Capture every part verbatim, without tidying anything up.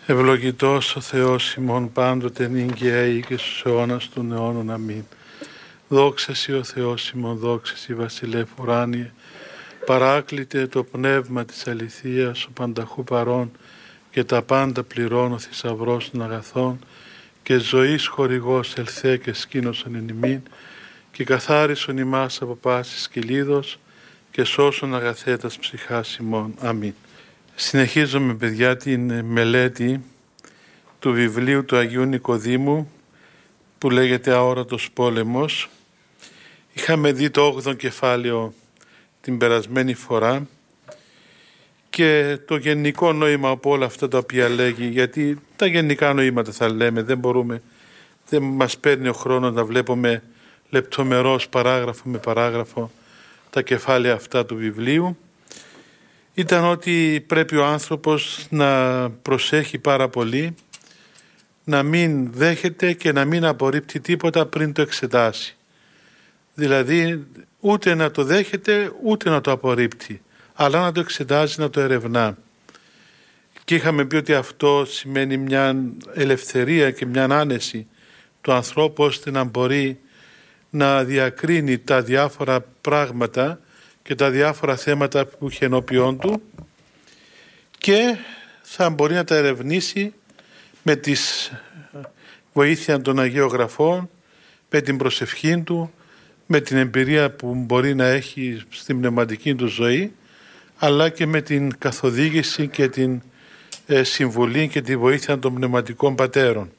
Ευλογητός ο Θεός ημών πάντοτε νυν και αεί και στους αιώνας των αιώνων. Αμήν. Δόξα σοι ο Θεός ημών, δόξα σοι βασιλεύ ουράνιε, παράκλητε το πνεύμα της αληθείας, ο πανταχού παρών και τα πάντα πληρώνω θησαυρός των αγαθών και ζωής χορηγός ελθέ και σκήνωσον εν ημίν και καθάρισον ημάς από πάσης κυλίδος και σώσον αγαθέτας ψυχάς ημών. Αμήν. Συνεχίζουμε, παιδιά, την μελέτη του βιβλίου του Αγίου Νικοδήμου που λέγεται Αόρατος Πόλεμος. Είχαμε δει το όγδοο κεφάλαιο την περασμένη φορά και το γενικό νόημα από όλα αυτά τα οποία λέγει, γιατί τα γενικά νοήματα θα λέμε, δεν μπορούμε, δεν μας παίρνει ο χρόνος να βλέπουμε λεπτομερώς παράγραφο με παράγραφο τα κεφάλαια αυτά του βιβλίου. Ήταν ότι πρέπει ο άνθρωπος να προσέχει πάρα πολύ, να μην δέχεται και να μην απορρίπτει τίποτα πριν το εξετάσει. Δηλαδή ούτε να το δέχεται ούτε να το απορρίπτει, αλλά να το εξετάζει, να το ερευνά. Και είχαμε πει ότι αυτό σημαίνει μια ελευθερία και μια άνεση του ανθρώπου ώστε να μπορεί να διακρίνει τα διάφορα πράγματα και τα διάφορα θέματα που έχει ενώπιόν του και θα μπορεί να τα ερευνήσει με τη βοήθεια των Αγίων Γραφών, με την προσευχή του, με την εμπειρία που μπορεί να έχει στην πνευματική του ζωή, αλλά και με την καθοδήγηση και την ε, συμβουλή και τη βοήθεια των πνευματικών πατέρων.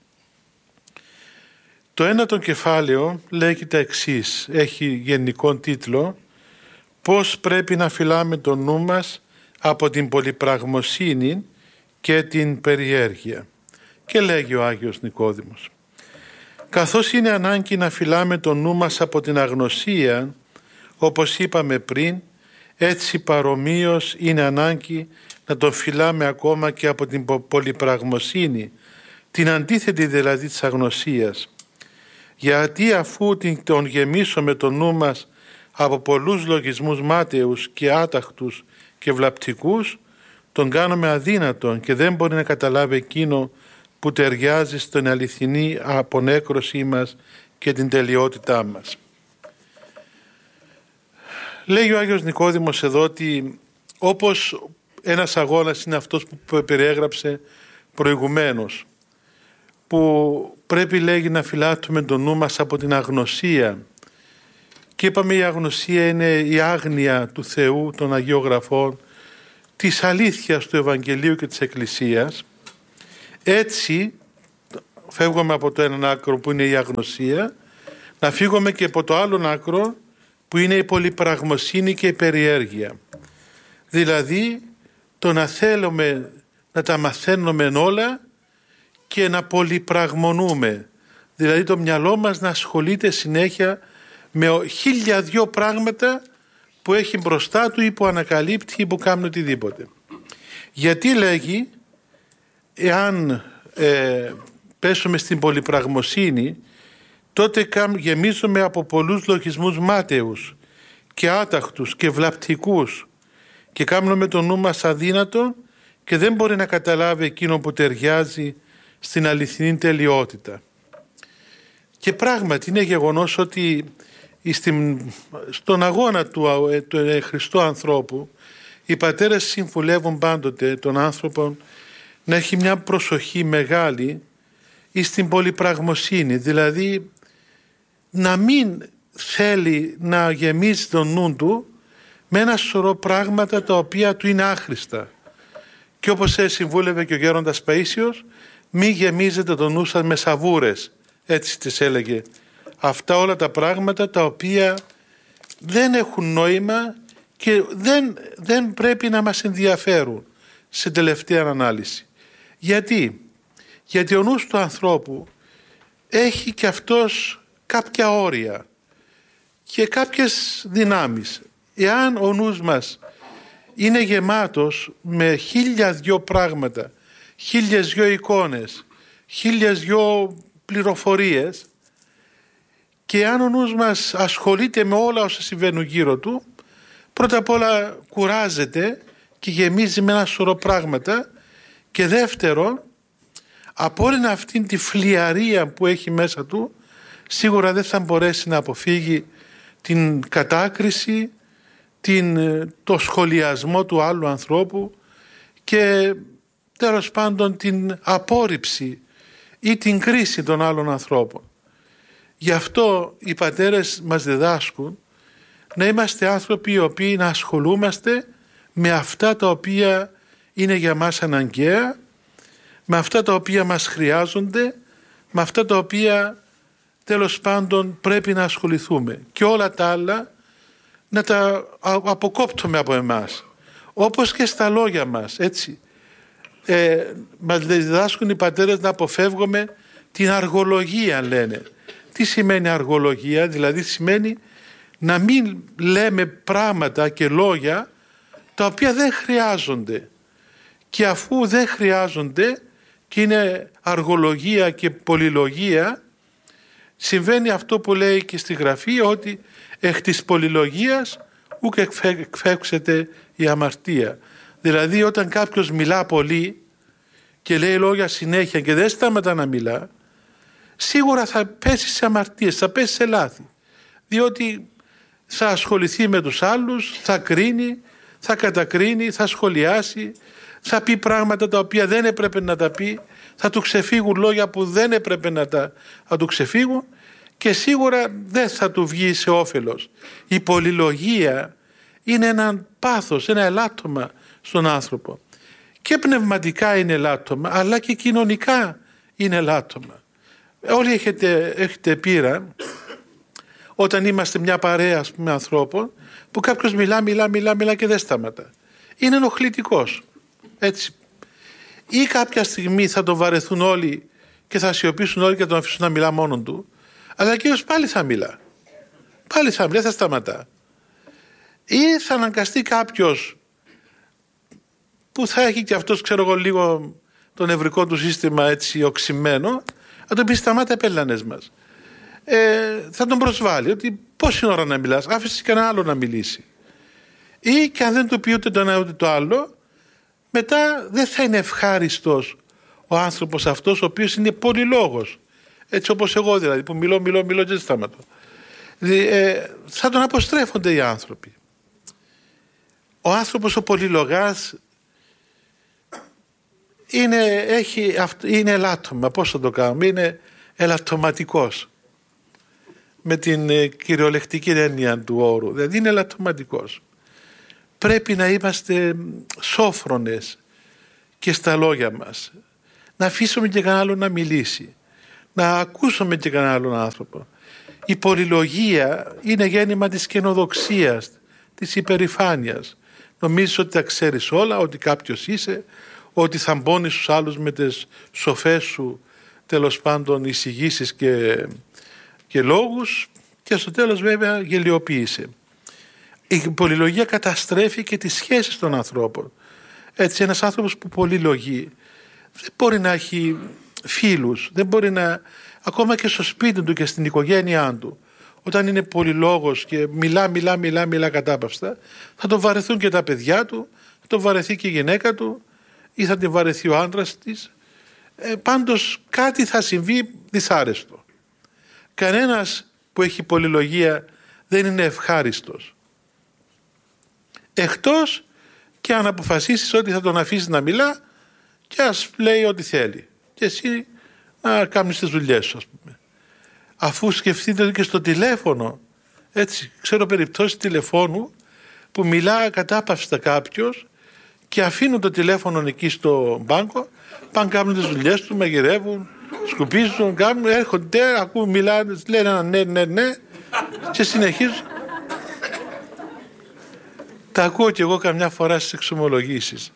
Το ένατο κεφάλαιο λέγει τα εξής, έχει γενικό τίτλο «Πώς πρέπει να φυλάμε το νου μας από την πολυπραγμοσύνη και την περιέργεια». Και λέγει ο Άγιος Νικόδημος: «Καθώς είναι ανάγκη να φυλάμε το νου μας από την αγνωσία, όπως είπαμε πριν, έτσι παρομοίως είναι ανάγκη να τον φυλάμε ακόμα και από την πολυπραγμοσύνη, την αντίθετη δηλαδή της αγνωσίας. Γιατί αφού τον γεμίσουμε το νου μας από πολλούς λογισμούς μάταιους και άταχτους και βλαπτικούς, τον κάνουμε αδύνατον και δεν μπορεί να καταλάβει εκείνο που ταιριάζει στην αληθινή απονέκρωσή μας και την τελειότητά μας». Λέει ο Άγιος Νικόδημος εδώ ότι όπως ένας αγώνας είναι αυτός που περιέγραψε προηγουμένως, που πρέπει, λέγει, να φυλάττουμε το νου μας από την αγνωσία, και είπαμε η αγνωσία είναι η άγνοια του Θεού, των Αγίων Γραφών, της αλήθειας του Ευαγγελίου και της Εκκλησίας. Έτσι φεύγουμε από το έναν άκρο που είναι η αγνωσία, να φύγουμε και από το άλλο άκρο που είναι η πολυπραγμοσύνη και η περιέργεια. Δηλαδή το να θέλουμε να τα μαθαίνουμε όλα και να πολυπραγμονούμε. Δηλαδή το μυαλό μας να ασχολείται συνέχεια με χίλια δυο πράγματα που έχει μπροστά του ή που ανακαλύπτει ή που κάνει οτιδήποτε. Γιατί, λέγει, εάν ε, πέσουμε στην πολυπραγμοσύνη, τότε γεμίζουμε από πολλούς λογισμούς μάταιους και άταχτους και βλαπτικούς και κάνουμε το νου μας αδύνατο και δεν μπορεί να καταλάβει εκείνο που ταιριάζει στην αληθινή τελειότητα. Και πράγματι είναι γεγονός ότι στον αγώνα του, του Χριστού ανθρώπου οι πατέρες συμβουλεύουν πάντοτε τον άνθρωπο να έχει μια προσοχή μεγάλη ή στην πολυπραγμοσύνη, δηλαδή να μην θέλει να γεμίσει τον νου του με ένα σωρό πράγματα τα οποία του είναι άχρηστα. Και όπως συμβούλευε και ο Γέροντας Παΐσιος, μη γεμίζετε τον νου σας με σαβούρες, έτσι τις έλεγε. Αυτά όλα τα πράγματα τα οποία δεν έχουν νόημα και δεν, δεν πρέπει να μας ενδιαφέρουν σε τελευταία ανάλυση. Γιατί? Γιατί ο νους του ανθρώπου έχει και αυτός κάποια όρια και κάποιες δυνάμεις. Εάν ο νους μας είναι γεμάτος με χίλια δυο πράγματα, χίλιες δυο εικόνες, χίλιες δυο πληροφορίες, και αν ο νους μας ασχολείται με όλα όσα συμβαίνουν γύρω του, πρώτα απ' όλα κουράζεται και γεμίζει με ένα σωρό πράγματα Και δεύτερον, από όλη αυτή τη φλιαρία που έχει μέσα του, σίγουρα δεν θα μπορέσει να αποφύγει την κατάκριση, την, το σχολιασμό του άλλου ανθρώπου και τέλος πάντων την απόρριψη ή την κρίση των άλλων ανθρώπων. Γι' αυτό οι πατέρες μας διδάσκουν να είμαστε άνθρωποι οι οποίοι να ασχολούμαστε με αυτά τα οποία είναι για μας αναγκαία, με αυτά τα οποία μας χρειάζονται, με αυτά τα οποία τέλος πάντων πρέπει να ασχοληθούμε, και όλα τα άλλα να τα αποκόπτουμε από εμάς, όπως και στα λόγια μας, έτσι. Ε, μας διδάσκουν οι πατέρες να αποφεύγουμε την αργολογία, λένε. Τι σημαίνει αργολογία? Δηλαδή σημαίνει να μην λέμε πράγματα και λόγια τα οποία δεν χρειάζονται, και αφού δεν χρειάζονται και είναι αργολογία και πολυλογία, συμβαίνει αυτό που λέει και στη Γραφή, ότι εκ της πολυλογίας ουκ εκφεύξεται η αμαρτία. Δηλαδή όταν κάποιος μιλά πολύ και λέει λόγια συνέχεια και δεν σταματά να μιλά, σίγουρα θα πέσει σε αμαρτίες, θα πέσει σε λάθη, διότι θα ασχοληθεί με τους άλλους, θα κρίνει, θα κατακρίνει, θα σχολιάσει, θα πει πράγματα τα οποία δεν έπρεπε να τα πει, θα του ξεφύγουν λόγια που δεν έπρεπε να, τα, να του ξεφύγουν, και σίγουρα δεν θα του βγει σε όφελος. Η πολυλογία είναι ένα πάθος, ένα ελάττωμα στον άνθρωπο. Και πνευματικά είναι ελάττωμα, αλλά και κοινωνικά είναι ελάττωμα. Όλοι έχετε, έχετε πείρα όταν είμαστε μια παρέα, ας πούμε, ανθρώπων, που κάποιος μιλά, μιλά, μιλά, μιλά και δεν σταματά. Είναι ενοχλητικός. Έτσι. Ή κάποια στιγμή θα τον βαρεθούν όλοι και θα σιωπήσουν όλοι και θα τον αφήσουν να μιλά μόνον του, αλλά εκείνος πάλι θα μιλά. Πάλι θα μιλά, θα σταματά. Ή θα αναγκαστεί κάποιος που θα έχει και αυτός, ξέρω εγώ, λίγο το νευρικό του σύστημα έτσι οξυμένο, να τον πει σταμάτα πέλανες μας. Ε, θα τον προσβάλλει, ότι πόση ώρα να μιλάς, άφησε κανένα άλλο να μιλήσει. Ή και αν δεν του πει ούτε το ένα ούτε το άλλο, μετά δεν θα είναι ευχάριστος ο άνθρωπος αυτός, ο οποίος είναι πολυλόγος. Έτσι όπως εγώ δηλαδή, που μιλώ, μιλώ, μιλώ και δεν σταματώ. Ε, θα τον αποστρέφονται οι άνθρωποι. Ο άνθρωπος ο πολυλογάς είναι, έχει, είναι ελάττωμα. Πώς θα το κάνουμε? Είναι ελαττωματικός. Με την ε, κυριολεκτική έννοια του όρου. Δηλαδή είναι ελαττωματικός. Πρέπει να είμαστε σόφρονες και στα λόγια μας. Να αφήσουμε και κανένα άλλο να μιλήσει. Να ακούσουμε και κανένα άλλον άνθρωπο. Η πολυλογία είναι γέννημα της καινοδοξίας, της υπερηφάνειας. Νομίζεις ότι τα ξέρεις όλα, ότι κάποιος είσαι, ότι θα μπώνεις στους άλλους με τις σοφές σου, τέλος πάντων, εισηγήσεις και, και λόγους, και στο τέλος βέβαια γελιοποίησε. Η πολυλογία καταστρέφει και τις σχέσεις των ανθρώπων. Έτσι, ένας άνθρωπος που πολυλογεί δεν μπορεί να έχει φίλους, δεν μπορεί να, ακόμα και στο σπίτι του και στην οικογένειά του, όταν είναι πολυλόγος και μιλά, μιλά, μιλά, μιλά κατάπαυστα, θα τον βαρεθούν και τα παιδιά του, θα τον βαρεθεί και η γυναίκα του, ή θα την βαρεθεί ο άντρας της. Ε, πάντως κάτι θα συμβεί δυσάρεστο. Κανένας που έχει πολυλογία δεν είναι ευχάριστος. Εκτός και αν αποφασίσεις ότι θα τον αφήσεις να μιλά και ας λέει ό,τι θέλει. Και εσύ να κάνεις τις δουλειές σου, ας πούμε. Αφού σκεφτείτε και στο τηλέφωνο, έτσι, ξέρω περιπτώσεις τηλεφώνου που μιλά κατάπαυστα κάποιος και αφήνουν το τηλέφωνο εκεί στο μπάνκο, πάνε κάνουν τις δουλειές του, μαγειρεύουν, σκουπίζουν, κάνουν, έρχονται, ακούν, μιλάνε, λένε ένα ναι, ναι, ναι και συνεχίζουν. Τα ακούω κι εγώ καμιά φορά στις εξομολογήσεις.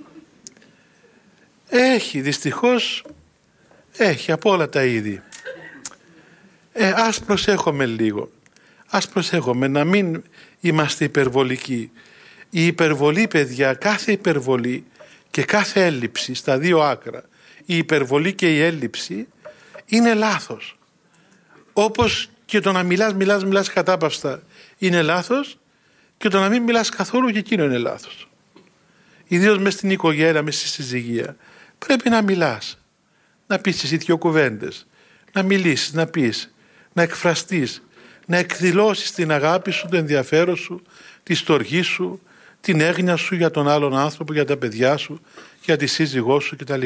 Έχει, δυστυχώς, έχει από όλα τα είδη. Ε, ας προσέχουμε λίγο. Ας προσέχουμε να μην είμαστε υπερβολικοί. Η υπερβολή, παιδιά, κάθε υπερβολή και κάθε έλλειψη στα δύο άκρα, η υπερβολή και η έλλειψη είναι λάθος. Όπως και το να μιλάς, μιλάς, μιλάς κατάπαυστα είναι λάθος, και το να μην μιλάς καθόλου και εκείνο είναι λάθος. Ιδίως μες στην οικογένεια, μες στη συζυγία. πρέπει να μιλάς, να πεις εσύ δυο κουβέντες, να μιλήσεις, να πεις, να εκφραστείς, να εκδηλώσεις την αγάπη σου, το ενδιαφέρον σου, τη στοργή σου, την έγνοια σου για τον άλλον άνθρωπο, για τα παιδιά σου, για τη σύζυγό σου κτλ.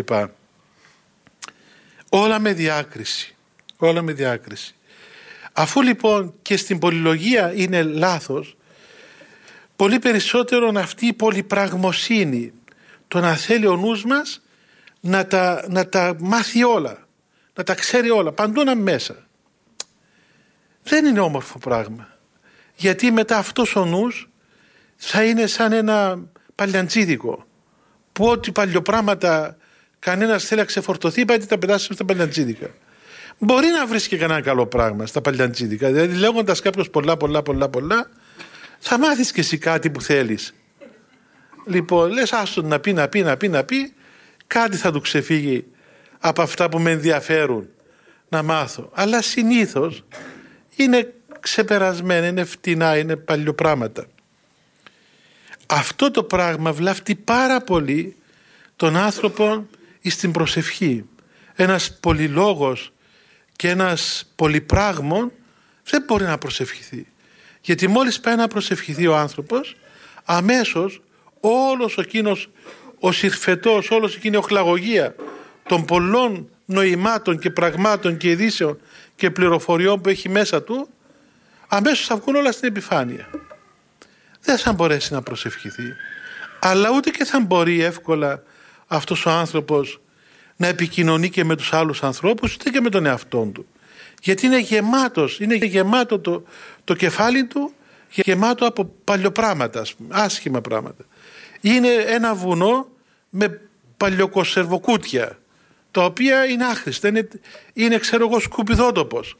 Όλα με διάκριση. Όλα με διάκριση. Αφού λοιπόν και στην πολυλογία είναι λάθος, πολύ περισσότερο αυτή η πολυπραγμοσύνη, το να θέλει ο νους μας να τα, να τα μάθει όλα, να τα ξέρει όλα, παντού να μέσα. Δεν είναι όμορφο πράγμα. Γιατί μετά αυτός ο νους θα είναι σαν ένα παλιαντζίδικο, που ό,τι παλιοπράγματα κανένας θέλει να ξεφορτωθεί, πάει και τα πετάσει στα παλιαντζίδικα. Μπορεί να βρει και κανένα καλό πράγμα στα παλιαντζίδικα. Δηλαδή, λέγοντας κάποιος πολλά, πολλά, πολλά, πολλά, θα μάθεις και εσύ κάτι που θέλεις. Λοιπόν, λες άστον να πει, να πει, να πει, να πει, κάτι θα του ξεφύγει από αυτά που με ενδιαφέρουν να μάθω. Αλλά συνήθως είναι ξεπερασμένα, είναι φτηνά, είναι παλιοπράγματα. Αυτό το πράγμα βλάφτει πάρα πολύ τον άνθρωπο στην προσευχή. Ένας πολυλόγος και ένας πολυπράγμων δεν μπορεί να προσευχηθεί. Γιατί μόλις πάει να προσευχηθεί ο άνθρωπος, αμέσως όλος εκείνος ο συρφετός, όλος εκείνη η οχλαγωγία των πολλών νοημάτων και πραγμάτων και ειδήσεων και πληροφοριών που έχει μέσα του, αμέσως θα βγουν όλα στην επιφάνεια. Δεν θα μπορέσει να προσευχηθεί. Αλλά ούτε και θα μπορεί εύκολα αυτός ο άνθρωπος να επικοινωνεί και με τους άλλους ανθρώπους, ούτε και με τον εαυτόν του. Γιατί είναι γεμάτος, είναι γεμάτο το, το κεφάλι του, γεμάτο από παλιοπράγματα, ας πούμε, άσχημα πράγματα. Είναι ένα βουνό με παλιοκονσερβοκούτια, τα οποία είναι άχρηστα, είναι, είναι ξέρω εγώ σκουπιδότοπος.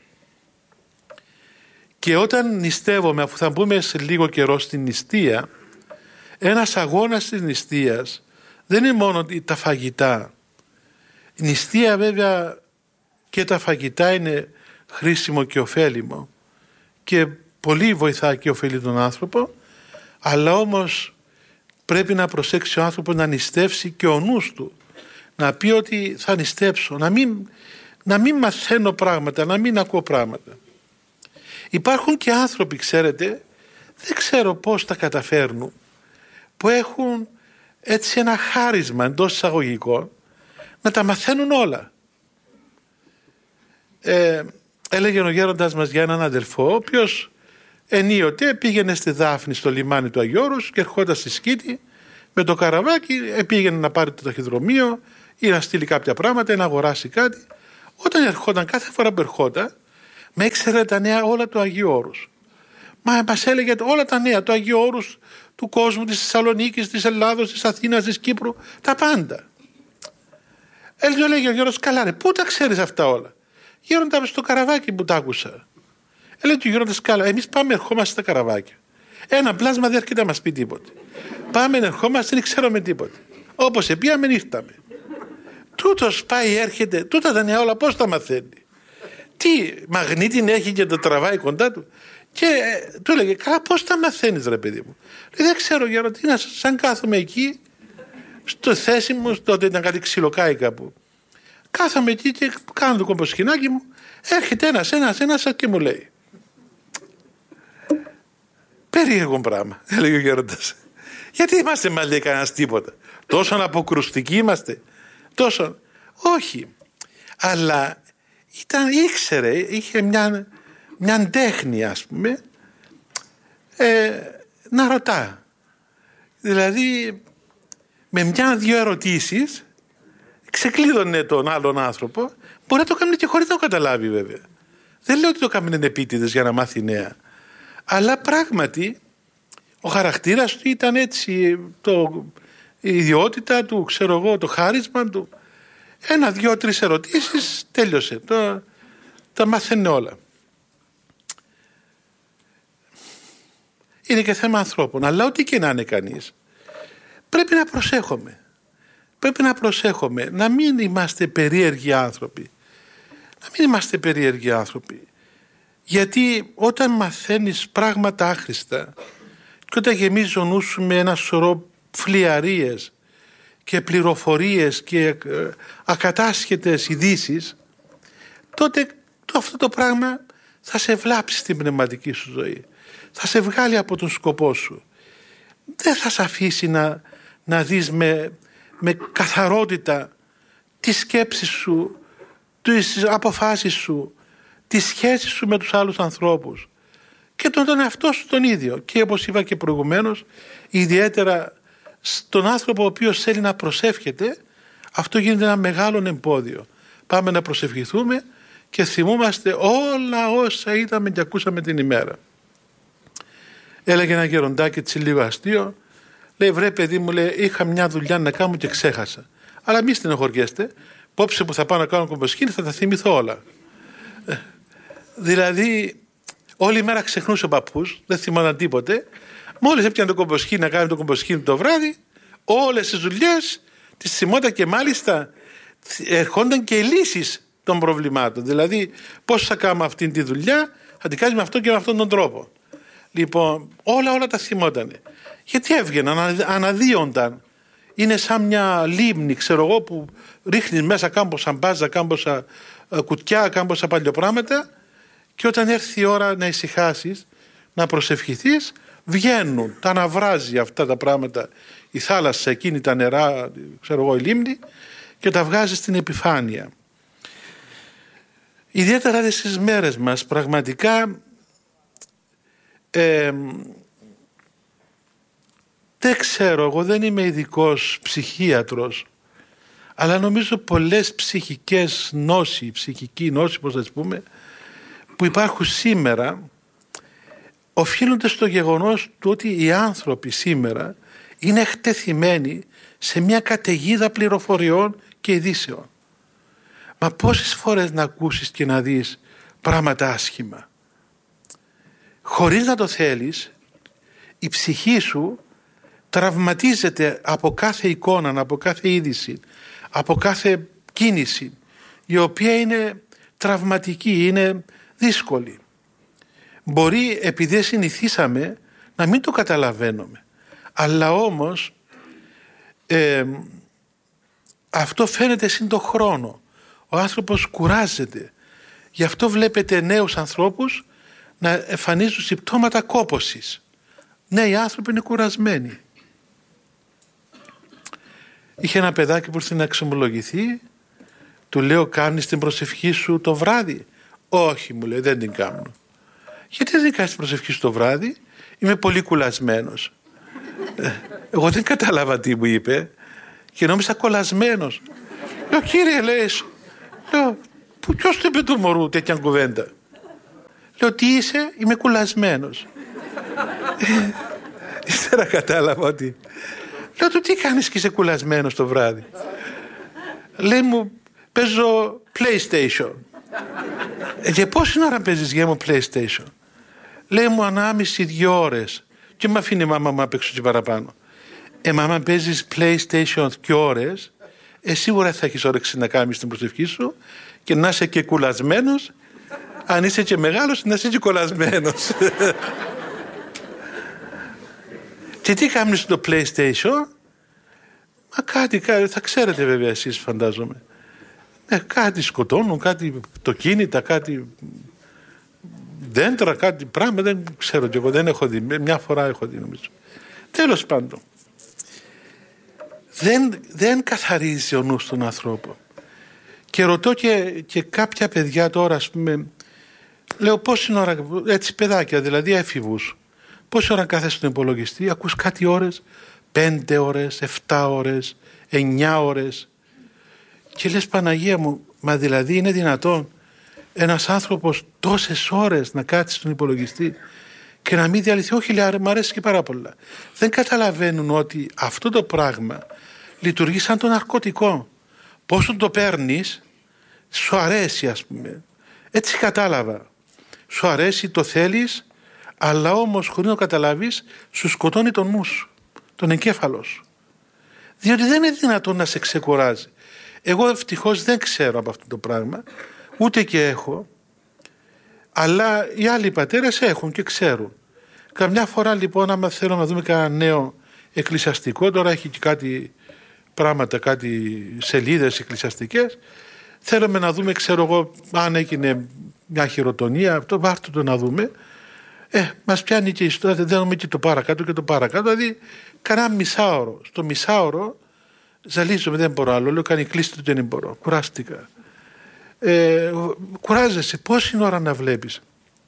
Και όταν νηστεύομαι, αφού θα μπούμε σε λίγο καιρό στην νηστεία, ένας αγώνας της νηστείας δεν είναι μόνο τα φαγητά. Η νηστεία βέβαια και τα φαγητά είναι χρήσιμο και ωφέλιμο και πολύ βοηθά και ωφελεί τον άνθρωπο, αλλά όμως πρέπει να προσέξει ο άνθρωπος να νηστεύσει και ο νους του, να πει ότι θα νηστέψω, να μην, να μην μαθαίνω πράγματα, να μην ακούω πράγματα. Υπάρχουν και άνθρωποι, ξέρετε, δεν ξέρω πώς τα καταφέρνουν, που έχουν έτσι ένα χάρισμα εντός εισαγωγικών να τα μαθαίνουν όλα. Ε, έλεγε ο γέροντας μας για έναν αδελφό, ο οποίος ενίοτε πήγαινε στη Δάφνη στο λιμάνι του Αγίου Όρους και ερχόταν στη Σκήτη με το καραβάκι, πήγαινε να πάρει το ταχυδρομείο ή να στείλει κάποια πράγματα ή να αγοράσει κάτι. Όταν ερχόταν, κάθε φορά που ερχόταν, με έξερε τα νέα όλα του Αγίου Όρους. Μα μας έλεγε όλα τα νέα του Αγίου Όρους, του κόσμου, της Θεσσαλονίκης, της Ελλάδος, της Αθήνας, της Κύπρου, τα πάντα. Έλεγε, λέγε ο Γιώργος, καλά ρε, πού τα ξέρεις αυτά όλα? Γέροντα, στο καραβάκι που τα άκουσα. Έλεγε ο Γιώργος, καλά, εμείς πάμε, ερχόμαστε στα καραβάκια. Ένα πλάσμα δεν έρχεται να μας πει τίποτε. Πάμε, ερχόμαστε, δεν ξέρουμε τίποτε. Όπως επήγαμε, ήρθαμε. Τούτος πάει, έρχεται, τούτα τα νέα όλα πώς τα μαθαίνει? Τι μαγνήτη έχει και το τραβάει κοντά του? Και ε, του έλεγε, καλά, πώς τα μαθαίνεις ρε παιδί μου? Λέει, δεν ξέρω Γιώργο, τι να, σαν κάθομαι εκεί στο θέση μου, τότε ήταν κάτι ξυλοκάι κάπου. Κάθομαι εκεί και κάνω το κομποσχοινάκι μου, έρχεται ένας, ένας, ένας και μου λέει, περίεργο πράγμα, έλεγε ο γέροντας. Γιατί είμαστε μας λέει κανένας τίποτα? Τόσο αποκρουστικοί είμαστε, τόσο, όχι, αλλά ήταν, ήξερε, είχε μια, μια τέχνη ας πούμε, ε, να ρωτά. Δηλαδή με μια-δυο ερωτήσεις ξεκλείδωνε τον άλλον άνθρωπο. Μπορεί να το κάνει και χωρίς να το καταλάβει βέβαια. Δεν λέω ότι το κάνουν επίτηδες για να μάθει νέα. Αλλά πράγματι ο χαρακτήρας του ήταν έτσι, το, η ιδιότητα του, ξέρω εγώ, το χάρισμα του. Ένα, δυο, τρεις ερωτήσεις, τέλειωσε. Το, τα μάθαινε όλα. Είναι και θέμα ανθρώπων. Αλλά ό,τι και να είναι κανείς, πρέπει να προσέχουμε. Πρέπει να προσέχουμε. Να μην είμαστε περίεργοι άνθρωποι. Να μην είμαστε περίεργοι άνθρωποι. Γιατί όταν μαθαίνεις πράγματα άχρηστα και όταν γεμίζει ο νους σου με ένα σωρό φλιαρίες και πληροφορίες και ακατάσχετες ειδήσεις, τότε το, αυτό το πράγμα θα σε βλάψει στην πνευματική σου ζωή. Θα σε βγάλει από τον σκοπό σου. Δεν θα σε αφήσει να, να δεις με, με καθαρότητα τις σκέψεις σου, τις αποφάσεις σου, τις σχέσεις σου με τους άλλους ανθρώπους και τον, τον εαυτό σου τον ίδιο. Και όπως είπα και προηγουμένως, ιδιαίτερα στον άνθρωπο ο οποίος θέλει να προσεύχεται, αυτό γίνεται ένα μεγάλο εμπόδιο. Πάμε να προσευχηθούμε και θυμούμαστε όλα όσα είδαμε και ακούσαμε την ημέρα. Έλεγε ένα γεροντάκι έτσι λίγο αστείο, λέει, βρε παιδί μου, λέει, είχα μια δουλειά να κάνω και ξέχασα. Αλλά μη στενοχωριέστε, πόψε που θα πάω να κάνω κομποσκήνη θα τα θυμηθώ όλα. Ε, δηλαδή όλη η μέρα ξεχνούσε ο παππούς, δεν θυμόταν τίποτε. Μόλις έπιανε το κομποσκήνη να κάνει το κομποσκήνη το βράδυ, όλες τις δουλειές τις θυμόταν και μάλιστα ερχόνταν και λύσεις των προβλημάτων. Δηλαδή πώς θα κάνουμε αυτή τη δουλειά, θα την κάνουμε με αυτόν και με αυτόν τον τρόπο. Λοιπόν, όλα όλα τα θυμότανε. Γιατί έβγαιναν, αναδύονταν. Είναι σαν μια λίμνη, ξέρω εγώ, που ρίχνεις μέσα κάμποσα μπάζα, κάμποσα κουτιά, κάμποσα παλιοπράγματα και όταν έρθει η ώρα να ησυχάσεις, να προσευχηθείς, βγαίνουν, τα αναβράζει αυτά τα πράγματα η θάλασσα, εκείνη τα νερά, ξέρω εγώ, η λίμνη και τα βγάζει στην επιφάνεια. Ιδιαίτερα στις μέρες μας πραγματικά ε, δεν ξέρω, εγώ δεν είμαι ειδικός ψυχίατρος, αλλά νομίζω πολλές ψυχικές νόσοι, ψυχική νόση, πώς θα τις πούμε, που υπάρχουν σήμερα, οφείλονται στο γεγονός του ότι οι άνθρωποι σήμερα είναι εκτεθειμένοι σε μια καταιγίδα πληροφοριών και ειδήσεων. Μα πόσες φορές να ακούσεις και να δεις πράγματα άσχημα. Χωρίς να το θέλεις, η ψυχή σου τραυματίζεται από κάθε εικόνα, από κάθε είδηση, από κάθε κίνηση, η οποία είναι τραυματική, είναι δύσκολη. Μπορεί επειδή συνηθίσαμε να μην το καταλαβαίνουμε, αλλά όμως ε, αυτό φαίνεται σύν το χρόνο. Ο άνθρωπος κουράζεται. Γι' αυτό βλέπετε νέους ανθρώπους να εμφανίζουν συμπτώματα κόπωσης. Ναι, οι άνθρωποι είναι κουρασμένοι. Είχε ένα παιδάκι που ήρθε να εξομολογηθεί, του λέω, κάνεις την προσευχή σου το βράδυ? Όχι, μου λέει, δεν την κάνω. Γιατί δεν κάνεις την προσευχή σου το βράδυ? Είμαι πολύ κουλασμένος. Εγώ δεν κατάλαβα τι μου είπε και νόμιζα κολλασμένος. Λέω, κύριε, λες, λέω, ποιος του είπε του μωρού τέτοια κουβέντα? Λέω, τι είσαι? Είμαι κουλασμένος. Ύστερα κατάλαβα ότι... Λέω του, τι κάνεις και είσαι κουλασμένος το βράδυ? Λέει μου, παίζω PlayStation. Ε, και πόση ώρα παίζεις γέμο PlayStation? Λέει μου, ανάμιση δύο ώρες. Και μ' αφήνει η μάμα μου απ' έξω και παραπάνω. Ε, μάμα, παίζεις PlayStation δύο ώρες, ε, σίγουρα θα έχεις όρεξη να κάνεις την προσευχή σου και να είσαι και κουλασμένος. Αν είσαι και μεγάλος, να είσαι και κολλασμένος. Και τι κάνεις στο PlayStation? Μα κάτι, κάτι, θα ξέρετε βέβαια εσείς, φαντάζομαι. Ε, κάτι σκοτώνουν, κάτι τοκίνητα, κάτι δέντρα, κάτι πράγμα, δεν ξέρω κι εγώ, δεν έχω δει. Μια φορά έχω δει, νομίζω. Τέλος πάντων. Δεν, δεν καθαρίζει ο νους των ανθρώπων. Και ρωτώ και, και κάποια παιδιά τώρα, ας πούμε, λέω πόση ώρα, έτσι παιδάκια, δηλαδή έφηβους, πόση ώρα κάθεσαι στον υπολογιστή, ακούς κάτι ώρες, πέντε ώρες, εφτά ώρες, εννιά ώρες. Και λες, Παναγία μου, μα δηλαδή είναι δυνατόν ένας άνθρωπος τόσες ώρες να κάτσει στον υπολογιστή και να μην διαλυθεί? Όχι, λέει, μου αρέσει και πάρα πολλά. Δεν καταλαβαίνουν ότι αυτό το πράγμα λειτουργεί σαν το ναρκωτικό. Πόσο το παίρνεις, σου αρέσει, ας πούμε. Έτσι κατάλαβα. Σου αρέσει, το θέλεις, αλλά όμως χωρίς να το καταλάβεις, σου σκοτώνει τον νου σου, τον εγκέφαλο σου. Διότι δεν είναι δυνατόν να σε ξεκουράζει. Εγώ ευτυχώς δεν ξέρω από αυτό το πράγμα, ούτε και έχω, αλλά οι άλλοι πατέρες έχουν και ξέρουν. Καμιά φορά λοιπόν, άμα θέλω να δούμε κανένα νέο εκκλησιαστικό, τώρα έχει και κάτι πράγματα, κάτι σελίδες εκκλησιαστικές. Θέλουμε να δούμε, ξέρω εγώ, αν έγινε μια χειροτονία, αυτό βάρτε το να δούμε. Ε, μας πιάνει και η ιστορία, δεν δίνουμε και το παρακάτω και το παρακάτω. Δηλαδή, κανένα μισάωρο. Στο μισάωρο ζαλίζομαι, δεν μπορώ άλλο. Λέω, κάνει κλείστο, δεν μπορώ. Κουράστηκα. Ε, κουράζεσαι. Πόση ώρα να βλέπεις?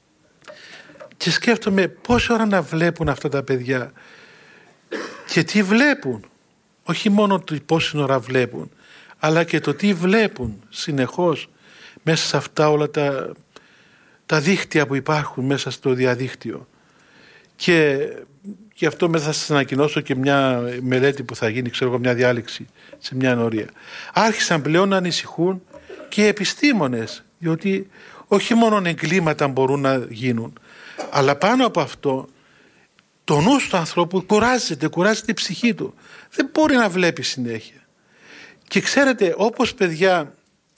Και σκέφτομαι πόση ώρα να βλέπουν αυτά τα παιδιά και τι βλέπουν. Όχι μόνο το πόση ώρα βλέπουν, αλλά και το τι βλέπουν συνεχώς μέσα σε αυτά όλα τα, τα δίκτυα που υπάρχουν μέσα στο διαδίκτυο. Και γι' αυτό μέσα θα σας ανακοινώσω και μια μελέτη που θα γίνει, ξέρω εγώ, μια διάλεξη σε μια ενορία. Άρχισαν πλέον να ανησυχούν και οι επιστήμονες, διότι όχι μόνο εγκλήματα μπορούν να γίνουν, αλλά πάνω από αυτό το νους του ανθρώπου κουράζεται, κουράζεται η ψυχή του. Δεν μπορεί να βλέπει συνέχεια. Και ξέρετε, όπως παιδιά,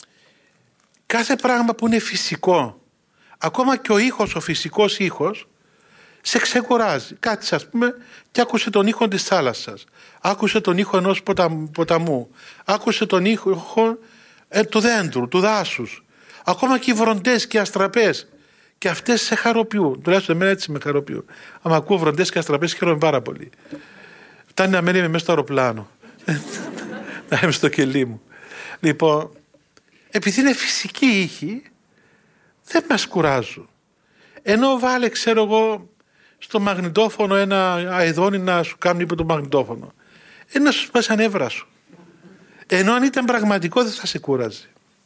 κάθε πράγμα που είναι φυσικό, ακόμα και ο ήχος, ο φυσικός ήχος, σε ξεκουράζει. Κάτσε, ας πούμε, και άκουσε τον ήχο της θάλασσας. Άκουσε τον ήχο ενός ποταμού. Άκουσε τον ήχο ε, του δέντρου, του δάσους. Ακόμα και οι βροντές και οι αστραπές. Και αυτές σε χαροποιούν. Τουλάχιστον εμένα έτσι με χαροποιούν. Αν ακούω βροντές και αστραπές, χαίρομαι πάρα πολύ. Φτάνει να μένει μέσα στο αεροπλάνο. Να είμαι στο κελί μου. Λοιπόν, επειδή είναι φυσική ήχη, δεν μας κουράζουν. Ενώ βάλε, ξέρω εγώ, στο μαγνητόφωνο ένα αηδόνι να σου κάνει υπό το μαγνητόφωνο. Ένα σου σπάσει ανέβρα σου. Ενώ αν ήταν πραγματικό δεν θα σε κούραζε.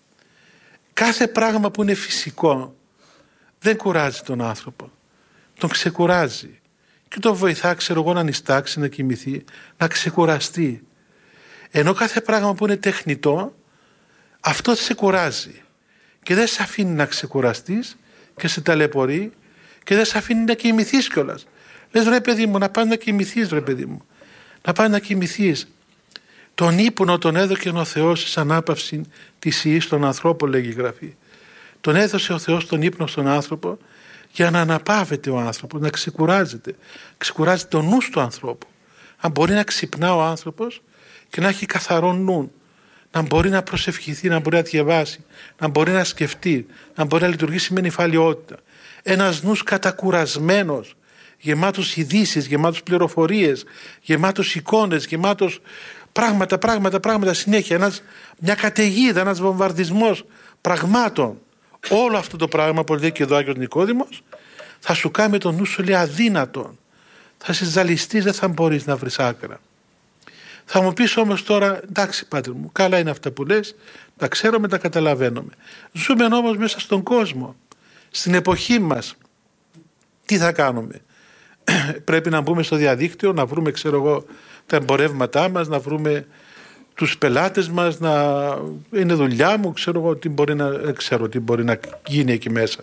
Κάθε πράγμα που είναι φυσικό δεν κουράζει τον άνθρωπο. Τον ξεκουράζει. Και τον βοηθά, ξέρω εγώ, να νηστάξει, να κοιμηθεί, να ξεκουραστεί. Ενώ κάθε πράγμα που είναι τεχνητό, αυτό σε κουράζει. Και δεν σε αφήνει να ξεκουραστείς και σε ταλαιπωρεί και δεν σε αφήνει να κοιμηθείς κιόλας. Λες, ρε παιδί μου, να πας να κοιμηθείς, ρε παιδί μου. Να πας να κοιμηθείς. Τον ύπνο τον έδωκε ο Θεός εις ανάπαυση της ιής στον ανθρώπο, λέγει η Γραφή. Τον έδωσε ο Θεός τον ύπνο στον άνθρωπο για να αναπαύεται ο άνθρωπος, να ξεκουράζεται. Ξεκουράζεται ο νους του ανθρώπου. Αν μπορεί να ξυπνά ο άνθρωπος και να έχει καθαρό νου, να μπορεί να προσευχηθεί, να μπορεί να διαβάσει, να μπορεί να σκεφτεί, να μπορεί να λειτουργήσει με νυφαλιότητα. Ένας νους κατακουρασμένος, γεμάτος ειδήσεις, γεμάτος πληροφορίες, γεμάτος εικόνες, γεμάτος πράγματα, πράγματα, πράγματα συνέχεια. Ένας, μια καταιγίδα, ένας βομβαρδισμός πραγμάτων. Όλο αυτό το πράγμα, που λέει και εδώ ο Άγιος Νικόδημος, θα σου κάνει τον νου σου, λέει, αδύνατον. Θα σε ζαλιστείς, δεν θα μπορείς να βρεις άκρα. Θα μου πεις όμως τώρα, εντάξει πάτερ μου, καλά είναι αυτά που λες, τα ξέρουμε, τα καταλαβαίνουμε. Ζούμε όμως μέσα στον κόσμο, στην εποχή μας. Τι θα κάνουμε? Πρέπει να μπούμε στο διαδίκτυο, να βρούμε, ξέρω εγώ, τα εμπορεύματά μας, να βρούμε τους πελάτες μας, να είναι δουλειά μου, ξέρω εγώ τι μπορεί να, ξέρω τι μπορεί να γίνει εκεί μέσα.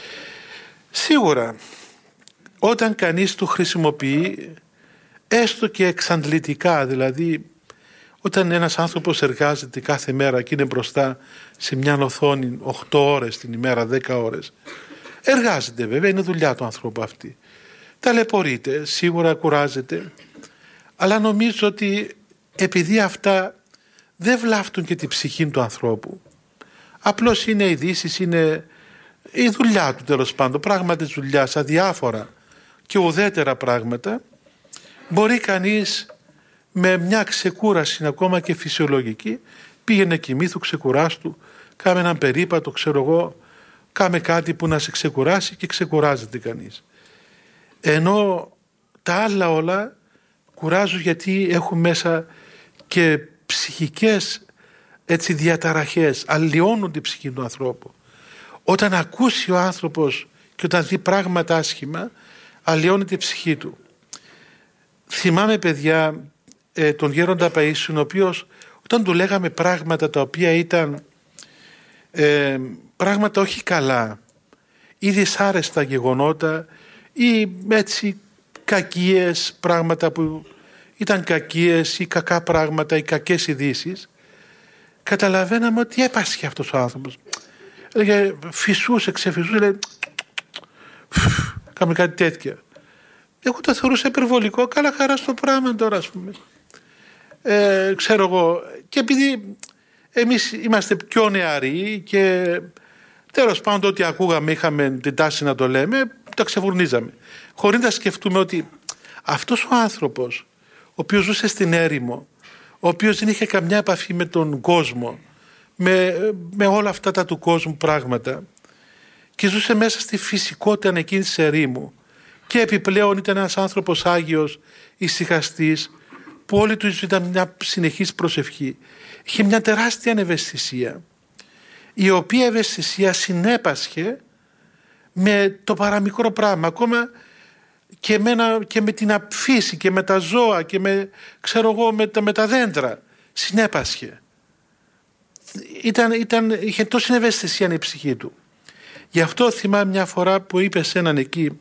Σίγουρα, όταν κανείς το χρησιμοποιεί, έστω και εξαντλητικά, δηλαδή όταν ένας άνθρωπος εργάζεται κάθε μέρα και είναι μπροστά σε μια οθόνη οκτώ ώρες την ημέρα, δέκα ώρες, εργάζεται βέβαια, είναι δουλειά του ανθρώπου αυτή. Ταλαιπωρείται, σίγουρα κουράζεται, αλλά νομίζω ότι επειδή αυτά δεν βλάφτουν και την ψυχή του ανθρώπου, απλώς είναι ειδήσεις, είναι η δουλειά του τέλος πάντων, πράγματα της δουλειάς, αδιάφορα και ουδέτερα πράγματα, μπορεί κανείς με μια ξεκούραση ακόμα και φυσιολογική, πήγαινε κοιμήθου, ξεκουράστου, κάμε έναν περίπατο, ξέρω εγώ, κάμε κάτι που να σε ξεκουράσει και ξεκουράζεται κανείς. Ενώ τα άλλα όλα κουράζουν γιατί έχουν μέσα και ψυχικές έτσι διαταραχές, αλλοιώνουν την ψυχή του ανθρώπου. Όταν ακούσει ο άνθρωπος και όταν δει πράγματα άσχημα, αλλοιώνεται η ψυχή του. Θυμάμαι παιδιά ε, τον Γέροντα Παΐσιον, ο οποίος όταν του λέγαμε πράγματα τα οποία ήταν ε, πράγματα όχι καλά ή δυσάρεστα γεγονότα ή έτσι κακίες πράγματα που ήταν κακίες ή κακά πράγματα ή κακές ειδήσεις, καταλαβαίναμε ότι έπασχε αυτός ο άνθρωπος. Έλεγε, φυσούσε, ξεφυσούσε, λέει, κάμε κάτι τέτοια. Εγώ το θεωρούσα υπερβολικό, καλά χαρά στο πράγμα τώρα, ας πούμε. ε, ξέρω εγώ, και επειδή εμείς είμαστε πιο νεαροί και τέλος πάντων ό,τι ακούγαμε είχαμε την τάση να το λέμε, το ξεφουρνίζαμε. Χωρίς να σκεφτούμε ότι αυτός ο άνθρωπος, ο οποίος ζούσε στην έρημο, ο οποίος δεν είχε καμιά επαφή με τον κόσμο, με, με όλα αυτά τα του κόσμου πράγματα και ζούσε μέσα στη φυσικότητα εκείνης της ερήμου και επιπλέον ήταν ένας άνθρωπος άγιος, ησυχαστής, που όλη του ήταν μια συνεχής προσευχή. Είχε μια τεράστια ευαισθησία, η οποία ευαισθησία συνέπασχε με το παραμικρό πράγμα, ακόμα και με, ένα, και με την φύση και με τα ζώα και με, ξέρω εγώ, με τα, με τα δέντρα. Συνέπασχε. Ήταν, ήταν, είχε τόση ευαισθησία η ψυχή του. Γι' αυτό θυμάμαι μια φορά που είπε σε έναν εκεί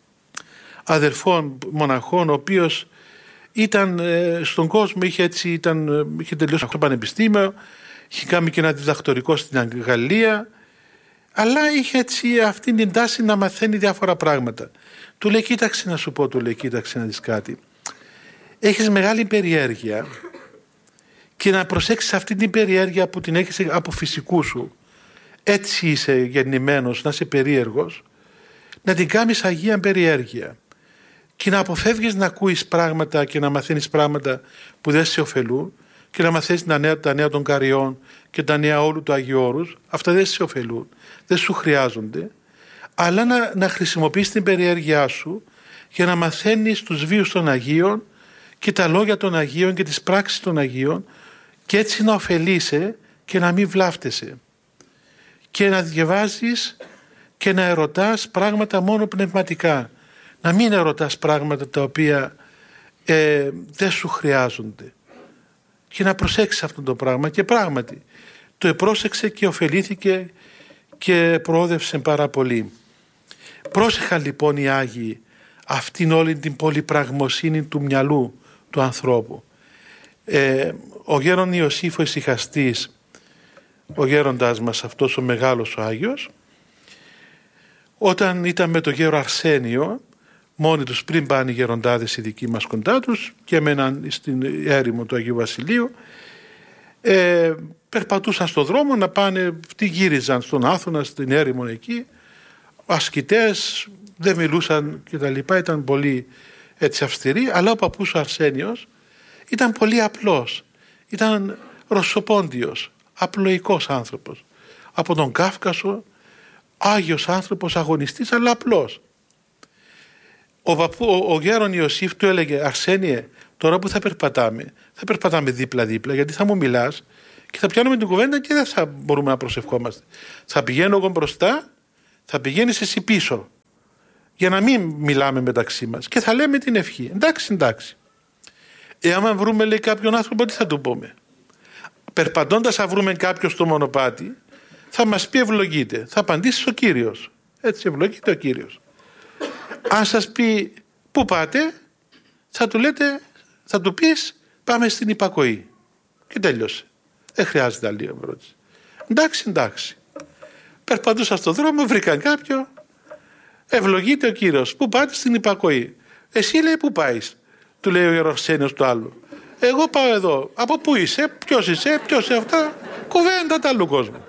αδερφών μοναχών, ο οποίος ήταν ε, στον κόσμο, είχε, έτσι, ήταν, είχε τελειώσει το πανεπιστήμιο, είχε κάνει και ένα διδακτορικό στην Γαλλία, αλλά είχε έτσι αυτή την τάση να μαθαίνει διάφορα πράγματα. Του λέει, κοίταξε να σου πω, του λέει, κοίταξε να δεις κάτι. Έχεις μεγάλη περιέργεια και να προσέξεις αυτή την περιέργεια που την έχεις από φυσικού σου. Έτσι είσαι γεννημένος, να είσαι περίεργος, να την κάνεις αγία περιέργεια και να αποφεύγεις να ακούεις πράγματα και να μαθαίνεις πράγματα που δεν σε ωφελούν και να μαθαίνεις τα νέα, τα νέα των καριών και τα νέα όλου του Αγίου Όρους. Αυτά δεν σε ωφελούν, δεν σου χρειάζονται, αλλά να, να χρησιμοποιείς την περιέργειά σου για να μαθαίνεις τους βίους των Αγίων και τα λόγια των Αγίων και τις πράξεις των Αγίων και έτσι να ωφελείσαι και να μην βλάφτεσαι και να διαβάζεις και να ερωτάς πράγματα μόνο πνευματικά, να μην ερωτάς πράγματα τα οποία ε, δεν σου χρειάζονται και να προσέξεις αυτό το πράγμα. Και πράγματι το επρόσεξε και ωφελήθηκε και προόδευσε πάρα πολύ. Πρόσεχαν λοιπόν οι Άγιοι αυτήν όλη την πολυπραγμοσύνη του μυαλού του ανθρώπου. Ε, ο γέρον Ιωσήφ ο Ησυχαστής, ο γέροντάς μας αυτός ο μεγάλος ο Άγιος, όταν ήταν με τον γέρο Αρσένιο μόνοι τους πριν πάνε οι γεροντάδες οι δικοί μας κοντά τους και έμεναν στην έρημο του Αγίου Βασιλείου, ε, περπατούσαν στον δρόμο να πάνε, τι γύριζαν στον Άθωνα, στην έρημο εκεί, ασκητές, δεν μιλούσαν και τα λοιπά, ήταν πολύ έτσι αυστηροί, αλλά ο παππούς ο Αρσένιος ήταν πολύ απλός, ήταν ρωσοπόντιος, απλοϊκός άνθρωπος, από τον Κάφκασο, άγιος άνθρωπος, αγωνιστής, αλλά απλός. Ο, παππού, ο, ο γέρον Ιωσήφ του έλεγε, Αρσένιε, τώρα που θα περπατάμε, θα περπατάμε δίπλα-δίπλα, γιατί θα μου μιλάς και θα πιάνουμε την κουβέντα και δεν θα μπορούμε να προσευχόμαστε. Θα πηγαίνω εγώ μπροστά, θα πηγαίνεις εσύ πίσω, για να μην μιλάμε μεταξύ μας και θα λέμε την ευχή. Εντάξει, εντάξει. Ε, άμα βρούμε, λέει, κάποιον άνθρωπο, τι θα του πούμε? Περπατώντας θα βρούμε κάποιον στο μονοπάτι, θα μας πει ευλογείτε. Θα απαντήσει ο Κύριος. Έτσι, ευλογείται ο Κύριος. Αν σας πει πού πάτε, θα του λέτε, θα του πεις πάμε στην υπακοή. Και τέλειωσε. Δεν χρειάζεται άλλη ερώτηση. Εντάξει, εντάξει. Περπατούσα στον δρόμο, βρήκαν κάποιον, ευλογείται ο Κύριος. Πού πάτε? Στην υπακοή. Εσύ, λέει, πού πάεις? Του λέει ο Ιεροσένιος του άλλου. Εγώ πάω εδώ. Από πού είσαι? Ποιος είσαι? Ποιος είσαι? Αυτά κουβέντα τα άλλου κόσμου.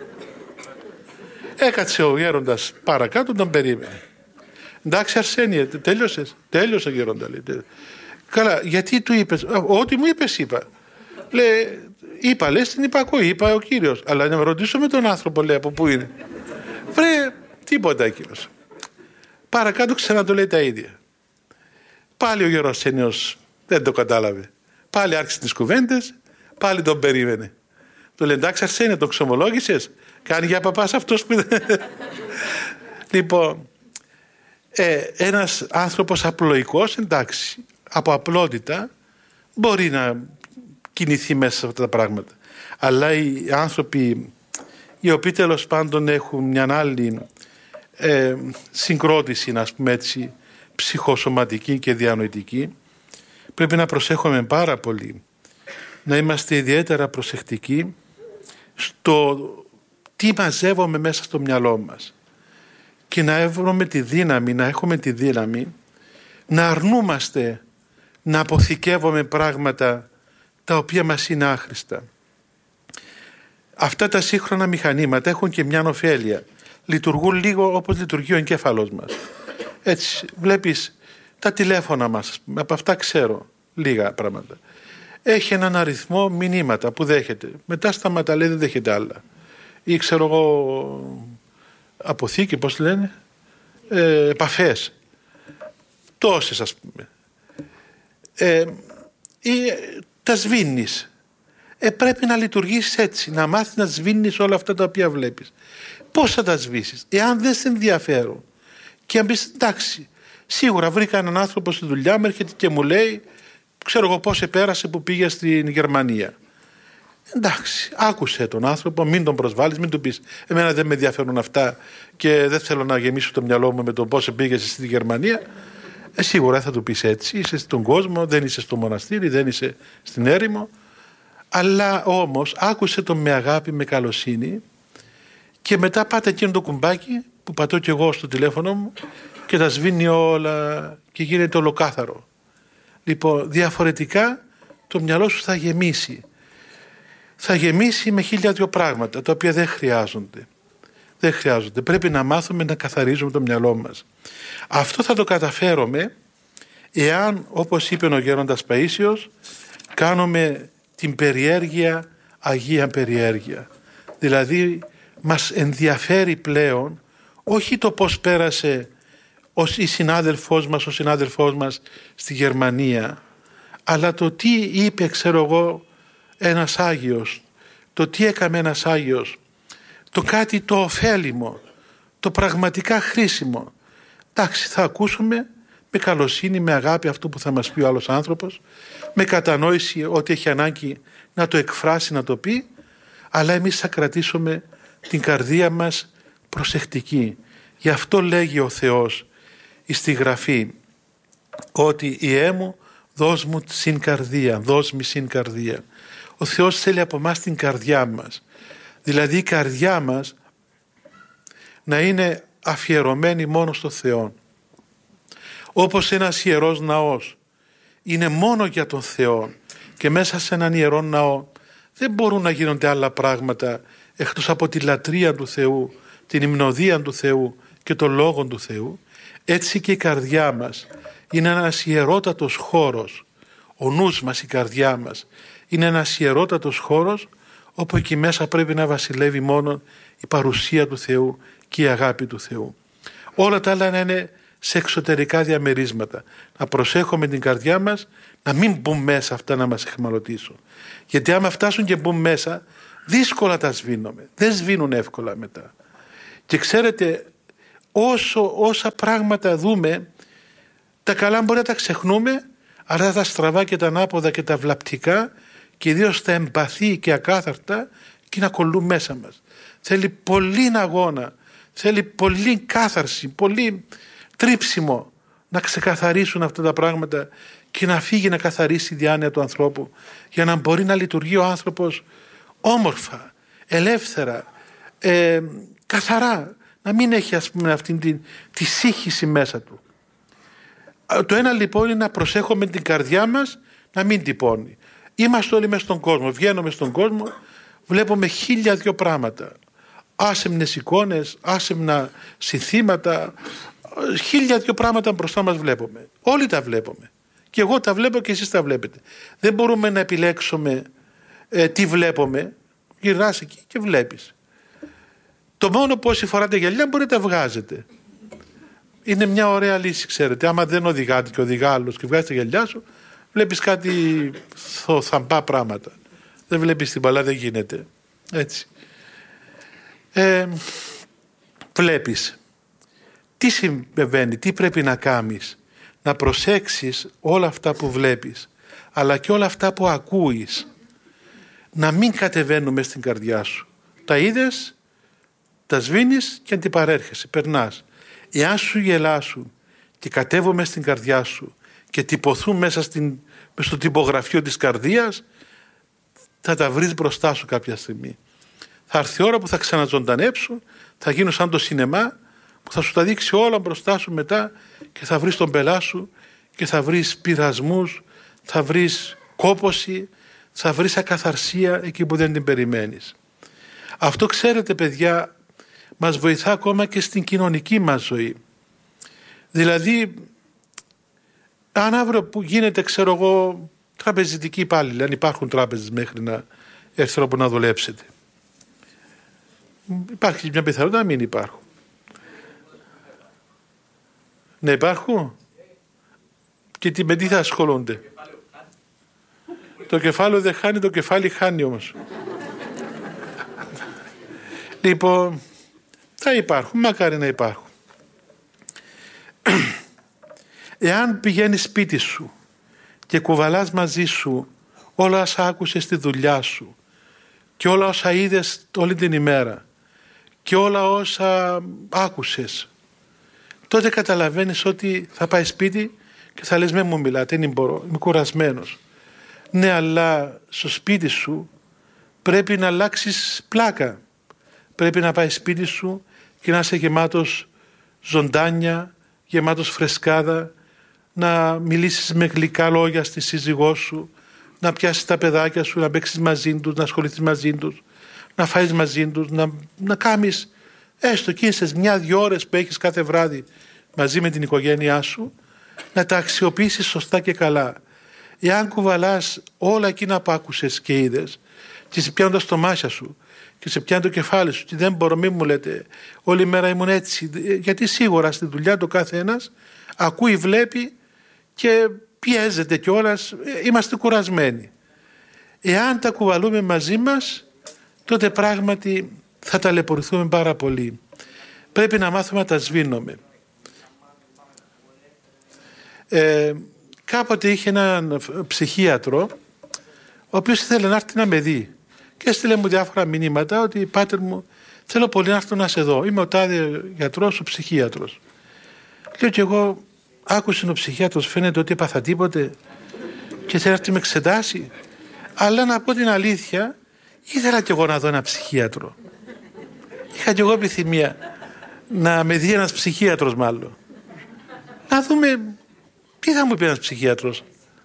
Έκατσε ο γέροντας παρακάτω, τον περίμενε. Εντάξει, Αρσένιε, τέλειωσες? Τέλειωσε, γέροντα, λέει. Καλά, γιατί του είπες? Ό,τι μου είπες είπα. Λέει, είπα, λέει, στην υπακοή, είπα ο Κύριος. Αλλά να με ρωτήσω με τον άνθρωπο, λέει, από πού είναι. Βρε, τίποτα, Κύριος. Παρακάτω ξανά του λέει τα ίδια. Πάλι ο γέρος Αρσένιος δεν το κατάλαβε. Πάλι άρχισε τις κουβέντες, πάλι τον περίμενε. Του λέει, εντάξει, Αρσένιο, το ξομολόγησες? Κάνει για παπάς αυτός που... Λοιπόν, ε, ένας άνθρωπος απλοϊκός, εντάξει, από απλότητα μπορεί να κινηθεί μέσα σε αυτά τα πράγματα. Αλλά οι άνθρωποι οι οποίοι τέλος πάντων έχουν μια άλλη ε, συγκρότηση, να πούμε έτσι, ψυχοσωματική και διανοητική, πρέπει να προσέχουμε πάρα πολύ, να είμαστε ιδιαίτερα προσεκτικοί στο τι μαζεύουμε μέσα στο μυαλό μας και να έχουμε τη δύναμη, να έχουμε τη δύναμη να αρνούμαστε να αποθηκεύουμε πράγματα τα οποία μας είναι άχρηστα. Αυτά τα σύγχρονα μηχανήματα έχουν και μια ωφέλεια. Λειτουργούν λίγο όπως λειτουργεί ο εγκέφαλός μας. Έτσι, βλέπεις τα τηλέφωνα μας, από αυτά ξέρω λίγα πράγματα. Έχει έναν αριθμό μηνύματα που δέχεται. Μετά σταματά, λέει, δεν δέχεται άλλα. Ή ξέρω εγώ, αποθήκη, πώς λένε, ε, επαφές. Τόσες, ας πούμε. Ε, ή τα σβήνεις. Ε, πρέπει να λειτουργήσεις έτσι, να μάθεις να σβήνεις όλα αυτά τα οποία βλέπεις. Πώς θα τα σβήσεις? Εάν δεν σε ενδιαφέρουν και αν πεις, εντάξει, σίγουρα βρήκα έναν άνθρωπο στη δουλειά μου, έρχεται και μου λέει, ξέρω εγώ πώς επέρασε που πήγε στην Γερμανία. Εντάξει, άκουσε τον άνθρωπο, μην τον προσβάλλεις, μην του πεις εμένα δεν με ενδιαφέρουν αυτά και δεν θέλω να γεμίσω το μυαλό μου με το πώς πήγες στη Γερμανία. Ε, σίγουρα θα του πεις έτσι, είσαι στον κόσμο, δεν είσαι στο μοναστήρι, δεν είσαι στην έρημο. Αλλά όμως άκουσε τον με αγάπη, με καλοσύνη και μετά πάτε εκείνο το κουμπάκι που πατώ κι εγώ στο τηλέφωνο μου και τα σβήνει όλα και γίνεται ολοκάθαρο. Λοιπόν, διαφορετικά το μυαλό σου θα γεμίσει. Θα γεμίσει με χίλια δυο πράγματα τα οποία δεν χρειάζονται. Δεν χρειάζονται. Πρέπει να μάθουμε να καθαρίζουμε το μυαλό μας. Αυτό θα το καταφέρουμε εάν, όπως είπε ο Γέροντας Παΐσιος, κάνουμε την περιέργεια Αγία Περιέργεια. Δηλαδή μας ενδιαφέρει πλέον όχι το πώς πέρασε η συνάδελφός μας, ο συνάδελφός μας στη Γερμανία, αλλά το τι είπε, ξέρω εγώ, ένας Άγιος, το τι έκαμε ένας Άγιος, το κάτι το ωφέλιμο, το πραγματικά χρήσιμο. Εντάξει, θα ακούσουμε με καλοσύνη, με αγάπη αυτό που θα μας πει ο άλλος άνθρωπος, με κατανόηση ότι έχει ανάγκη να το εκφράσει, να το πει, αλλά εμείς θα κρατήσουμε την καρδία μας προσεκτική. Γι' αυτό λέγει ο Θεός στη Γραφή ότι «Ιε μου, δώσ' μου συν καρδία, δώσ' μη συν καρδία». Ο Θεός θέλει από εμάς την καρδιά μας. Δηλαδή η καρδιά μας να είναι αφιερωμένη μόνο στο Θεό. Όπως ένας ιερός ναός είναι μόνο για τον Θεό και μέσα σε έναν ιερό ναό δεν μπορούν να γίνονται άλλα πράγματα εκτός από τη λατρεία του Θεού, την υμνοδία του Θεού και τον λόγο του Θεού. Έτσι και η καρδιά μας είναι ένας ιερότατος χώρος. Ο νους μας, η καρδιά μας είναι ένας ιερότατος χώρος όπου εκεί μέσα πρέπει να βασιλεύει μόνο η παρουσία του Θεού και η αγάπη του Θεού. Όλα τα άλλα να είναι σε εξωτερικά διαμερίσματα. Να προσέχουμε την καρδιά μας να μην μπουν μέσα αυτά να μας εχμαλωτήσουν. Γιατί άμα φτάσουν και μπουν μέσα, δύσκολα τα σβήνουμε. Δεν σβήνουν εύκολα μετά. Και ξέρετε, όσο, όσα πράγματα δούμε, τα καλά μπορεί να τα ξεχνούμε, αλλά τα στραβά και τα ανάποδα και τα βλαπτικά και ιδίως τα εμπαθή και ακάθαρτα και να κολλούν μέσα μας. Θέλει πολύ αγώνα, θέλει πολύ κάθαρση, πολύ τρίψιμο να ξεκαθαρίσουν αυτά τα πράγματα και να φύγει να καθαρίσει η διάνοια του ανθρώπου για να μπορεί να λειτουργεί ο άνθρωπος όμορφα, ελεύθερα, ε, καθαρά, να μην έχει ας πούμε αυτή τη, τη σύγχυση μέσα του. Το ένα λοιπόν είναι να προσέχουμε την καρδιά μας να μην τυπώνει. Είμαστε όλοι μες στον κόσμο, βγαίνουμε στον κόσμο, βλέπουμε χίλια δυο πράγματα. Άσεμνες εικόνες, άσεμνα συνθήματα, χίλια δυο πράγματα μπροστά μας βλέπουμε. Όλοι τα βλέπουμε. Και εγώ τα βλέπω και εσείς τα βλέπετε. Δεν μπορούμε να επιλέξουμε ε, τι βλέπουμε. Γυρνάς εκεί και βλέπεις. Το μόνο πόση φοράτε γυαλιά μπορείτε να τα βγάζετε. Είναι μια ωραία λύση, ξέρετε. Άμα δεν οδηγάτε και οδηγά άλλος και βγάζεις τα γυαλιά σου, βλέπεις κάτι θαμπά πράγματα. Δεν βλέπεις την παλά, δεν γίνεται. Έτσι. Ε, βλέπεις. Τι συμβαίνει, τι πρέπει να κάνεις. Να προσέξεις όλα αυτά που βλέπεις, αλλά και όλα αυτά που ακούεις. Να μην κατεβαίνουμε στην καρδιά σου. Τα είδες, τα σβήνεις και αντιπαρέρχεσαι, περνάς. Εάν σου γελάσουν και κατέβουμε στην καρδιά σου και τυπωθούν μέσα στην, στο τυπογραφείο της καρδίας, θα τα βρεις μπροστά σου κάποια στιγμή. Θα έρθει η ώρα που θα ξαναζωντανέψουν, θα γίνουν σαν το σινεμά, που θα σου τα δείξει όλα μπροστά σου μετά και θα βρεις τον πελά σου και θα βρεις πειρασμούς, θα βρεις κόπωση, θα βρεις ακαθαρσία εκεί που δεν την περιμένεις. Αυτό, ξέρετε παιδιά, μας βοηθά ακόμα και στην κοινωνική μας ζωή. Δηλαδή, αν αύριο που γίνεται, ξέρω εγώ, τραπεζιτική υπάλληλοι, αν υπάρχουν τράπεζες μέχρι να έρθει όπου να δουλέψετε. Υπάρχει μια πιθανότητα να μην υπάρχουν. Να υπάρχουν. Και τι, με τι θα ασχολούνται. Το κεφάλαιο δεν χάνει, το κεφάλι χάνει όμως. Λοιπόν, θα υπάρχουν, μακάρι να υπάρχουν. Εάν πηγαίνεις σπίτι σου και κουβαλάς μαζί σου όλα όσα άκουσες στη δουλειά σου και όλα όσα είδες όλη την ημέρα και όλα όσα άκουσες, τότε καταλαβαίνεις ότι θα πάει σπίτι και θα λες, με μου μιλάτε, δεν μπορώ, είμαι κουρασμένος. Ναι, αλλά στο σπίτι σου πρέπει να αλλάξεις πλάκα. Πρέπει να πάει σπίτι σου και να είσαι γεμάτος ζωντάνια, γεμάτος φρεσκάδα, να μιλήσεις με γλυκά λόγια στη σύζυγό σου, να πιάσεις τα παιδάκια σου, να παίξεις μαζί τους, να ασχοληθείς μαζί τους, να φάεις μαζί τους, να, να κάνεις έστω εκείνες μια-δυο ώρες που έχεις κάθε βράδυ μαζί με την οικογένειά σου, να τα αξιοποιήσεις σωστά και καλά. Εάν κουβαλάς όλα εκείνα που άκουσες και είδες και σε πιάνουν τα στομάχια σου και σε πιάνει το κεφάλι σου και δεν μπορώ, μην μου λέτε όλη μέρα ήμουν έτσι, γιατί σίγουρα στη δουλειά του κάθε ένας ακούει, βλέπει και πιέζεται κιόλας, είμαστε κουρασμένοι. Εάν τα κουβαλούμε μαζί μας, τότε πράγματι θα ταλαιπωρηθούμε πάρα πολύ. Πρέπει να μάθουμε να τα σβήνουμε. Ε, κάποτε είχε έναν ψυχίατρο ο οποίος ήθελε να έρθει να με δει και έστειλε μου διάφορα μηνύματα ότι πάτερ μου, θέλω πολύ να έρθω να σε δω, είμαι ο τάδε γιατρός, ο ψυχίατρος. Λέω και εγώ, άκουσε ο ψυχίατρος, φαίνεται ότι έπαθα τίποτε και θέλει να έρθει με εξετάσει. Αλλά να πω την αλήθεια, ήθελα κι εγώ να δω ένα ψυχίατρο. Είχα κι εγώ επιθυμία να με δει ένας ψυχίατρος μάλλον. Να δούμε τι θα μου πει ένας ψυχίατρος.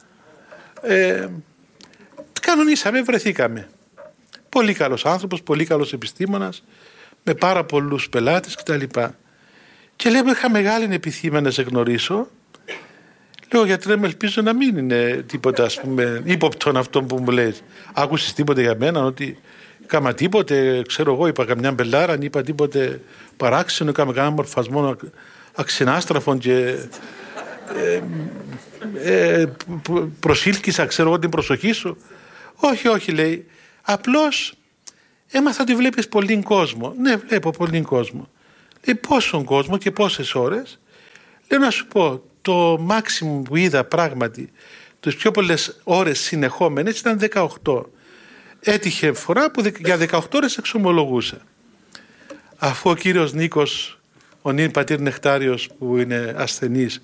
Ε, κανονίσαμε, βρεθήκαμε. Πολύ καλός άνθρωπος, πολύ καλός επιστήμονας, με πάρα πολλούς πελάτες κτλ. Και λέω, είχα μεγάλη επιθυμία να σε γνωρίσω. Λέω, γιατρέ μου, ελπίζω να μην είναι τίποτα, ας πούμε, ύποπτον αυτό που μου λες. Άκουσες τίποτε για μένα, ότι κάμα τίποτε, ξέρω εγώ, είπα καμιά μπελάρα, αν είπα τίποτε παράξενο, έκαμε κανένα μορφασμό αξινάστραφων και ε, ε, προσήλκησα, ξέρω εγώ, την προσοχή σου. Όχι, όχι, λέει. Απλώς έμαθα ότι βλέπεις πολύ κόσμο. Ναι, βλέπω πολύ κόσμο. Λέει, πόσον κόσμο και πόσες ώρες. Λέω, να σου πω, το μάξιμο που είδα πράγματι τις πιο πολλές ώρες συνεχόμενες ήταν δεκαοκτώ. Έτυχε φορά που για δεκαοκτώ ώρες εξομολογούσα. Αφού ο κύριος Νίκος, ο νυν πατήρ Νεκτάριος που είναι ασθενής,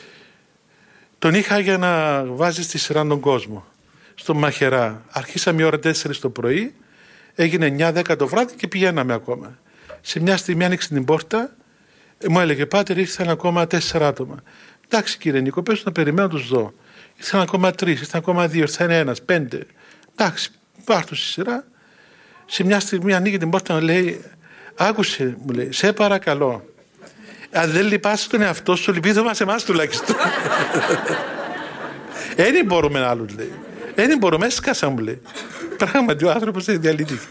τον είχα για να βάζει στη σειρά τον κόσμο. Στο Μαχαιρά. Αρχίσαμε η ώρα τέσσερις το πρωί, έγινε εννιά δέκα το βράδυ και πηγαίναμε ακόμα. Σε μια στιγμή άνοιξε την πόρτα, μου έλεγε, πάτερ, ήρθαν ακόμα τέσσερα άτομα. Εντάξει κύριε Νίκο, πες να περιμένω να τους δω. Ήρθαν ακόμα τρεις, ήρθαν ακόμα δύο, ήρθαν ένας, πέντε. Εντάξει, πάρ' τους στη σειρά. Σε μια στιγμή ανοίγει την πόρτα, μου λέει, άκουσε, μου λέει, σε παρακαλώ. Αν δεν λυπάσαι τον εαυτό σου, λυπήθω μας εμάς τουλάχιστον. Δεν μπορούμε να άλλους, λέει. Δεν μπορούμε, έσκασα, μου λέει. Πράγματι ο άνθρωπος δεν διαλύθηκε.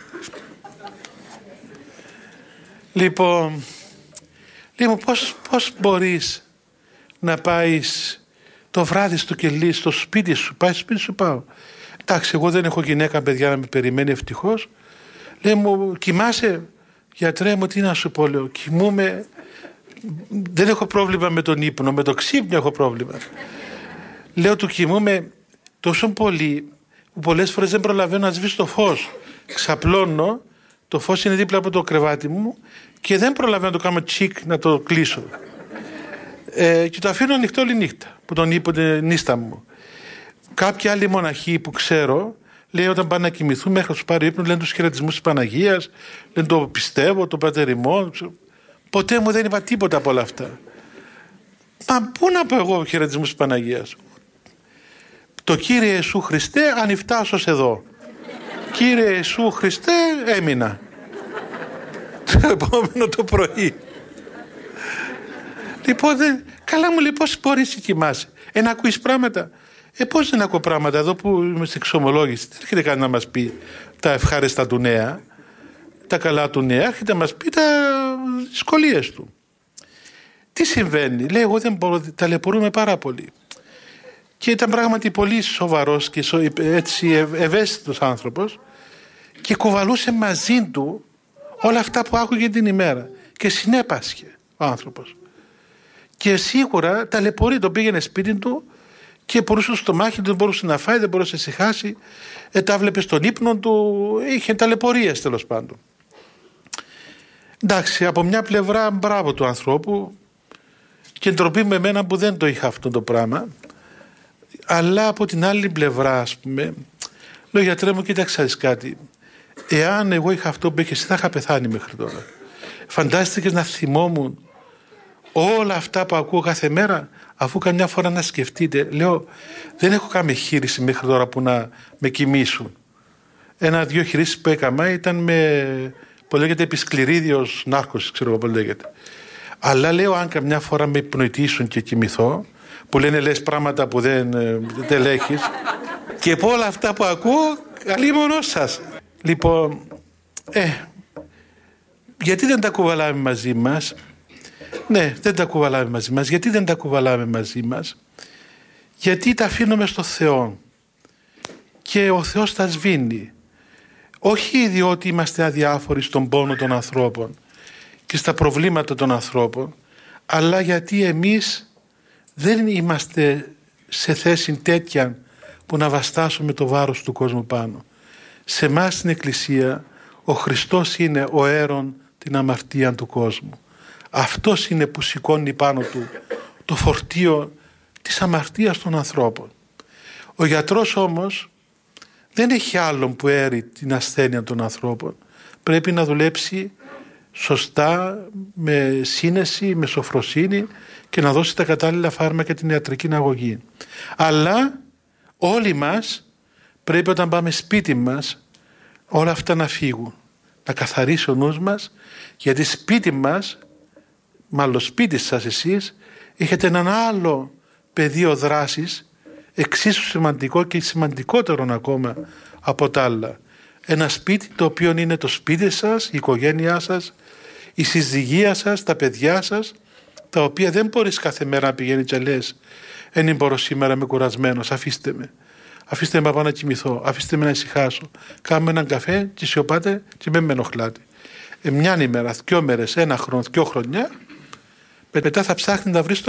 Λοιπόν, λοιπόν πώς, πώς μπορείς να πάεις το βράδυ στο κελί, στο σπίτι σου, πάει στο σπίτι σου, πάω. Εντάξει, εγώ δεν έχω γυναίκα, παιδιά, να με περιμένει ευτυχώς. Λέει μου, κοιμάσαι, γιατρέ μου, τι να σου πω, λέω, κοιμούμαι, δεν έχω πρόβλημα με τον ύπνο, με το ξύπνιο έχω πρόβλημα. Λέω, του κοιμούμαι τόσο πολύ που πολλές φορές δεν προλαβαίνω να σβήσω το φως. Ξαπλώνω, το φως είναι δίπλα από το κρεβάτι μου και δεν προλαβαίνω να το κάνω τσικ, να το κλείσω. Ε, και το αφήνω ανοιχτό όλη νύχτα, που τον είπε την νύστα μου. Κάποιοι άλλοι μοναχοί που ξέρω, λέει όταν πάνε να κοιμηθούν μέχρι να τους πάρει ύπνο, λένε τους χαιρετισμούς της Παναγίας, λένε το πιστεύω, το πατεριμό. Ποτέ μου δεν είπα τίποτα από όλα αυτά. Μα πού να πω εγώ χαιρετισμούς της Παναγίας. Το Κύριε Ιησού Χριστέ, αν φτάσω εδώ. Κύριε Ιησού Χριστέ, έμεινα. Το επόμενο το πρωί. Λοιπόν, καλά μου λέει, πώς μπορείς να κοιμάσαι. Ε, να ακούεις πράγματα. Ε, πώς δεν ακούω πράγματα εδώ που είμαι στην εξομολόγηση. Δεν έρχεται κανένα να μας πει τα ευχάριστα του νέα, τα καλά του νέα, έρχεται να μας πει τα δυσκολίες του. Τι συμβαίνει. Λέει, εγώ δεν μπορώ, ταλαιπωρούμε πάρα πολύ. Και ήταν πράγματι πολύ σοβαρός και έτσι ευαίσθητος άνθρωπος και κουβαλούσε μαζί του όλα αυτά που άκουγε την ημέρα και συνέπασχε ο άνθρωπος. Και σίγουρα ταλαιπωρεί, τον πήγαινε σπίτι του και μπορούσε στο στομάχι του, δεν μπορούσε να φάει, δεν μπορούσε να ησυχάσει, ε, τα βλέπε στον ύπνο του, είχε ταλαιπωρίες τέλος πάντων. Εντάξει, από μια πλευρά μπράβο του ανθρώπου και ντροπή με εμένα που δεν το είχα αυτό το πράγμα, αλλά από την άλλη πλευρά, ας πούμε, λέω, γιατρέ μου, κοίταξε κάτι, εάν εγώ είχα αυτό που είχες, θα είχα πεθάνει μέχρι τώρα. Φαντάστηκες να θυμόμουν όλα αυτά που ακούω κάθε μέρα, αφού καμιά φορά να σκεφτείτε, λέω, δεν έχω κάνει χείριση μέχρι τώρα που να με κοιμήσουν. Ένα-δυο χειρίσεις που έκανα ήταν με, που λέγεται επισκληρίδιος νάρκωσης, ξέρω εγώ πώς λέγεται. Αλλά λέω, αν καμιά φορά με υπνοητήσουν και κοιμηθώ, που λένε λες πράγματα που δεν, δεν έχεις, και από όλα αυτά που ακούω, καλή μόνο σας. Λοιπόν, ε, γιατί δεν τα κουβαλάμε μαζί μας. Ναι, δεν τα κουβαλάμε μαζί μας. Γιατί δεν τα κουβαλάμε μαζί μας. Γιατί τα αφήνουμε στο Θεό και ο Θεός τα σβήνει. Όχι διότι είμαστε αδιάφοροι στον πόνο των ανθρώπων και στα προβλήματα των ανθρώπων, αλλά γιατί εμείς δεν είμαστε σε θέση τέτοια που να βαστάσουμε το βάρος του κόσμου πάνω. Σε εμάς στην Εκκλησία ο Χριστός είναι ο αίρον την αμαρτία του κόσμου. Αυτός είναι που σηκώνει πάνω του το φορτίο της αμαρτίας των ανθρώπων. Ο γιατρός όμως δεν έχει άλλον που έρει την ασθένεια των ανθρώπων. Πρέπει να δουλέψει σωστά, με σύνεση, με σοφροσύνη και να δώσει τα κατάλληλα φάρμακα, την ιατρική αγωγή. Αλλά όλοι μας πρέπει, όταν πάμε σπίτι μας, όλα αυτά να φύγουν. Να καθαρίσει ο νους μας, γιατί σπίτι μας, μάλλον σπίτι σας εσείς, έχετε έναν άλλο πεδίο δράσης, εξίσου σημαντικό και σημαντικότερο ακόμα από τα άλλα. Ένα σπίτι το οποίο είναι το σπίτι σας, η οικογένειά σας, η συζυγία σας, τα παιδιά σας, τα οποία δεν μπορείς κάθε μέρα να πηγαίνει και λες, δεν μπορώ σήμερα, είμαι κουρασμένος, αφήστε με. Αφήστε με να πάω να κοιμηθώ, αφήστε με να ησυχάσω. Κάνουμε έναν καφέ και σιωπάτε και με με ενοχλάτε. Ε, μια ημέρα, δυο μέρες, ένα χρόνο, δυο χρονιά, μετά θα ψάχνει να βρει